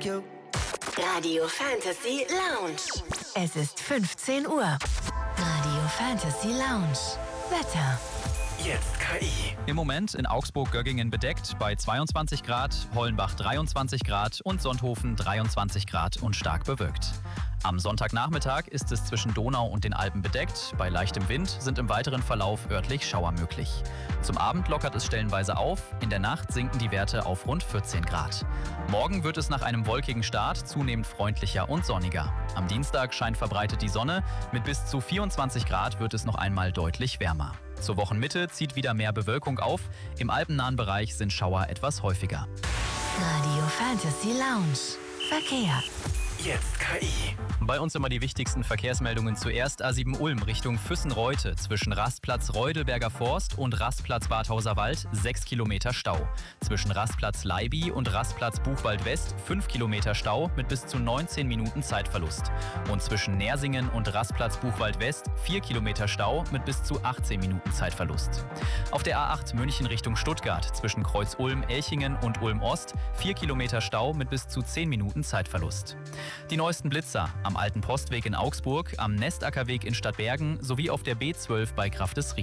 you. Radio Fantasy Lounge. Es ist 15 Uhr. Radio Fantasy Lounge. Wetter. Jetzt KI. Im Moment in Augsburg-Göggingen bedeckt bei 22 Grad, Hollenbach 23 Grad und Sonthofen 23 Grad und stark bewölkt. Am Sonntagnachmittag ist es zwischen Donau und den Alpen bedeckt. Bei leichtem Wind sind im weiteren Verlauf örtlich Schauer möglich. Zum Abend lockert es stellenweise auf. In der Nacht sinken die Werte auf rund 14 Grad. Morgen wird es nach einem wolkigen Start zunehmend freundlicher und sonniger. Am Dienstag scheint verbreitet die Sonne. Mit bis zu 24 Grad wird es noch einmal deutlich wärmer. Zur Wochenmitte zieht wieder mehr Bewölkung auf. Im alpennahen Bereich sind Schauer etwas häufiger. Radio Fantasy Lounge. Verkehr. Jetzt KI. Bei uns immer die wichtigsten Verkehrsmeldungen. Zuerst A7 Ulm Richtung Füssen-Reute zwischen Rastplatz Reudelberger Forst und Rastplatz Badhauser Wald 6 Kilometer Stau. Zwischen Rastplatz Leiby und Rastplatz Buchwald West 5 Kilometer Stau mit bis zu 19 Minuten Zeitverlust. Und zwischen Nersingen und Rastplatz Buchwald West 4 Kilometer Stau mit bis zu 18 Minuten Zeitverlust. Auf der A8 München Richtung Stuttgart zwischen Kreuz Ulm, Elchingen und Ulm Ost 4 Kilometer Stau mit bis zu 10 Minuten Zeitverlust. Die neuesten Blitzer am Alten Postweg in Augsburg, am Nestackerweg in Stadtbergen sowie auf der B12 bei Grafdesried.